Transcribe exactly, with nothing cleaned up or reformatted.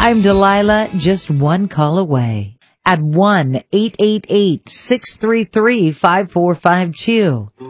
I'm Delilah, just one call away at one eight eight eight, six three three, five four five two.